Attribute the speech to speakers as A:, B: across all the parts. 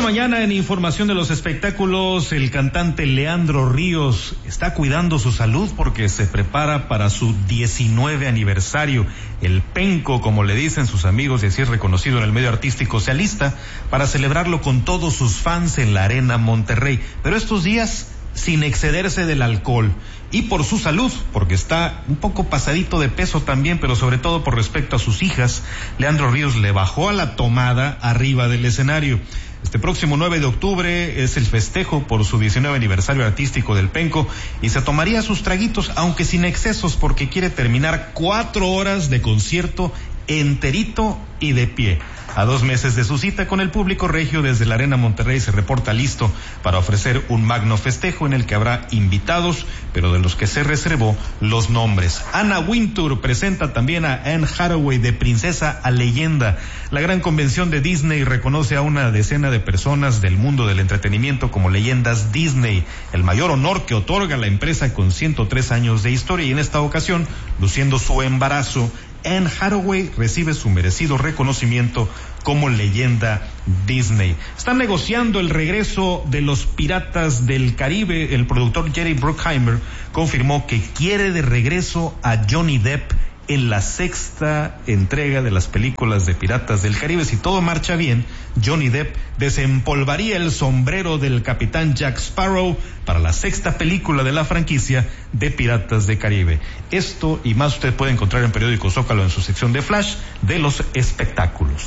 A: mañana en Información de los Espectáculos, el cantante Leandro Ríos está cuidando su salud porque se prepara para su 19 aniversario. El penco, como le dicen sus amigos y así es reconocido en el medio artístico, se alista para celebrarlo con todos sus fans en la Arena Monterrey. Pero estos días sin excederse del alcohol. Y por su salud, porque está un poco pasadito de peso también, pero sobre todo por respecto a sus hijas, Leandro Ríos le bajó a la tomada arriba del escenario. Este próximo 9 de octubre es el festejo por su 19 aniversario artístico del penco y se tomaría sus traguitos, aunque sin excesos, porque quiere terminar 4 horas de concierto enterito y de pie. A 2 meses de su cita con el público, regio desde la Arena Monterrey se reporta listo para ofrecer un magno festejo en el que habrá invitados, pero de los que se reservó los nombres. Anna Wintour presenta también a Anne Hathaway de princesa a leyenda. La gran convención de Disney reconoce a una decena de personas del mundo del entretenimiento como leyendas Disney, el mayor honor que otorga la empresa con 103 años de historia, y en esta ocasión, luciendo su embarazo, Anne Hathaway recibe su merecido reconocimiento como leyenda Disney. Están negociando el regreso de los Piratas del Caribe. El productor Jerry Bruckheimer confirmó que quiere de regreso a Johnny Depp en la 6ª entrega de las películas de Piratas del Caribe. Si todo marcha bien, Johnny Depp desempolvaría el sombrero del capitán Jack Sparrow para la 6ª película de la franquicia de Piratas del Caribe. Esto y más usted puede encontrar en Periódico Zócalo en su sección de Flash de los espectáculos.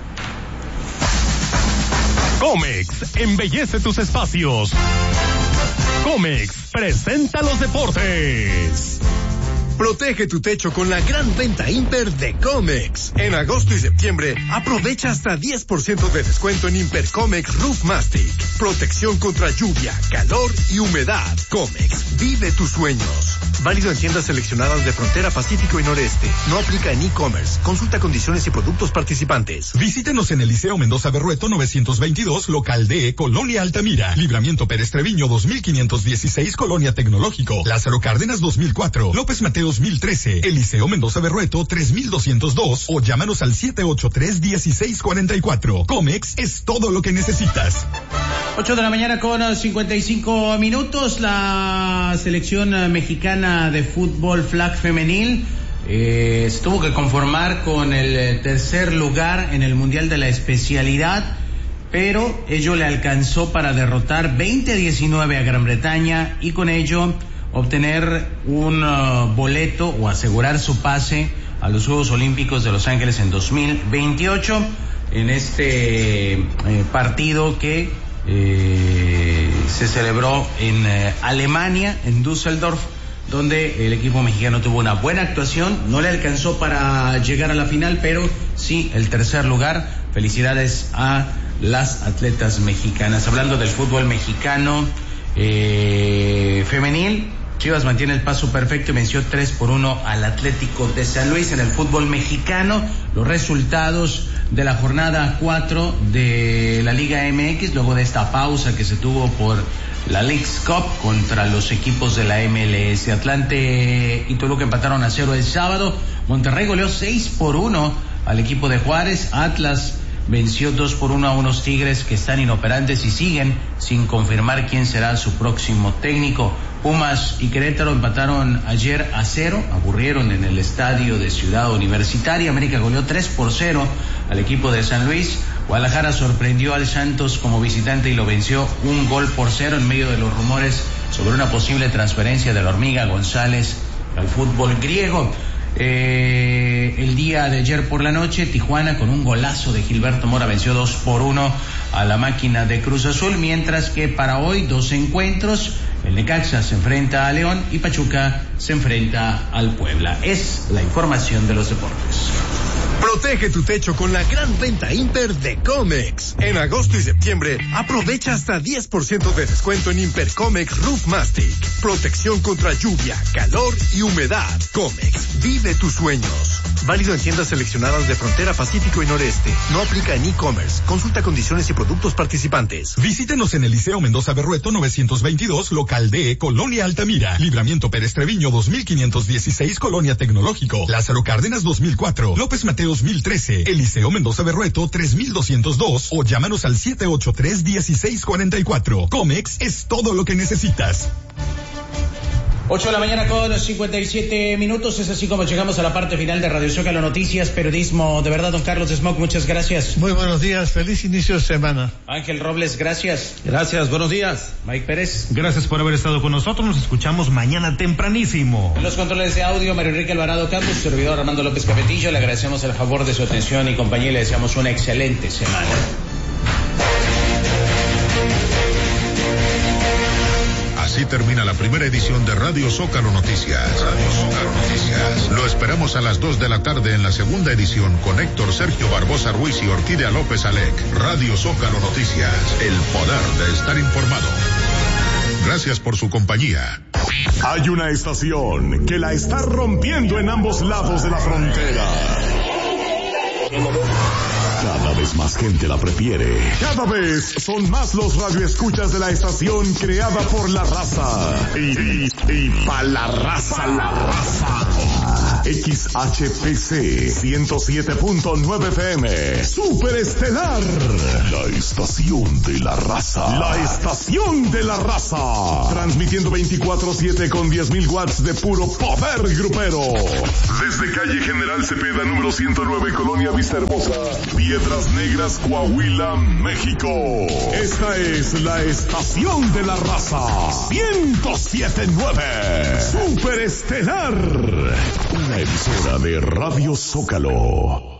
B: Comex embellece tus espacios. Comex presenta los deportes.
C: Protege tu techo con la gran venta Imper de Comex. En agosto y septiembre, aprovecha hasta 10% de descuento en Imper Comex Roof Mastic. Protección contra lluvia, calor y humedad. Comex, vive tus sueños. Válido en tiendas seleccionadas de Frontera Pacífico y Noreste. No aplica en e-commerce. Consulta condiciones y productos participantes.
D: Visítenos en el Liceo Mendoza Berrueto 922, local D, Colonia Altamira. Libramiento Pérez Treviño 2516, Colonia Tecnológico. Lázaro Cárdenas 2004. López Mateos 1013. El Liceo Mendoza Berrueto 3202. O llámanos al 783-1644. Comex es todo lo que necesitas.
E: 8 de la mañana con 55 minutos. La selección mexicana de fútbol flag femenil se tuvo que conformar con el tercer lugar en el Mundial de la Especialidad, pero ello le alcanzó para derrotar 20-19 a Gran Bretaña y con ello obtener un boleto o asegurar su pase a los Juegos Olímpicos de Los Ángeles en 2028 en este partido que se celebró en Alemania, en Düsseldorf, donde el equipo mexicano tuvo una buena actuación. No le alcanzó para llegar a la final, pero sí el tercer lugar. Felicidades a las atletas mexicanas. Hablando del fútbol mexicano femenil, Chivas mantiene el paso perfecto y venció 3-1 al Atlético de San Luis. En el fútbol mexicano, los resultados de la jornada 4 de la Liga MX, luego de esta pausa que se tuvo por la Leagues Cup contra los equipos de la MLS. Atlante y Toluca empataron a 0 el sábado. Monterrey goleó 6-1 al equipo de Juárez. Atlas venció 2-1 a unos Tigres que están inoperantes y siguen sin confirmar quién será su próximo técnico. Pumas y Querétaro empataron ayer a 0, aburrieron en el estadio de Ciudad Universitaria. América goleó 3-0 al equipo de San Luis. Guadalajara sorprendió al Santos como visitante y lo venció 1-0 en medio de los rumores sobre una posible transferencia de la Hormiga González al fútbol griego. El día de ayer por la noche, Tijuana con un golazo de Gilberto Mora venció 2-1 a la máquina de Cruz Azul, mientras que para hoy 2 encuentros. El Necaxa se enfrenta a León y Pachuca se enfrenta al Puebla. Es la información de los deportes.
C: Protege tu techo con la gran venta Imper de Comex. En agosto y septiembre, aprovecha hasta 10% de descuento en Imper Comex Roof Mastic. Protección contra lluvia, calor y humedad. Comex, vive tus sueños. Válido en tiendas seleccionadas de Frontera, Pacífico y Noreste. No aplica en e-commerce. Consulta condiciones y productos participantes.
D: Visítenos en el Liceo Mendoza Berrueto 922, local D, Colonia Altamira. Libramiento Pérez Treviño 2516, Colonia Tecnológico. Lázaro Cárdenas 2004. López Mateos 1013. El Liceo Mendoza Berrueto 3202. O llámanos al 783-1644. Comex es todo lo que necesitas.
E: 8 de la mañana con 57 minutos, es así como llegamos a la parte final de Radio Zócalo Noticias, periodismo de verdad. Don Carlos Smock, muchas gracias.
F: Muy buenos días, feliz inicio de semana.
E: Ángel Robles, gracias.
G: Gracias, buenos días.
E: Mike Pérez.
A: Gracias por haber estado con nosotros, nos escuchamos mañana tempranísimo.
E: En los controles de audio, Mario Enrique Alvarado Campos, servidor Armando López Capetillo, le agradecemos el favor de su atención y compañía y le deseamos una excelente semana.
H: Así termina la primera edición de Radio Zócalo Noticias. Radio Zócalo Noticias. Lo esperamos a las 2 de la tarde en la segunda edición con Héctor Sergio Barbosa Ruiz y Orquídea López Alec. Radio Zócalo Noticias. El poder de estar informado. Gracias por su compañía.
B: Hay una estación que la está rompiendo en ambos lados de la frontera. Cada vez más gente la prefiere. Cada vez son más los radioescuchas de la estación creada por la raza. Y pa' la raza. XHPC 107.9 FM. Superestelar. La estación de la raza. La estación de la raza. Transmitiendo 24/7 con 10.000 watts de puro poder grupero. Desde calle General Cepeda, número 109, Colonia Vista Hermosa, Piedras Negras, Coahuila, México. Esta es la estación de la raza. 107.9. Superestelar. Una emisora de Radio Zócalo.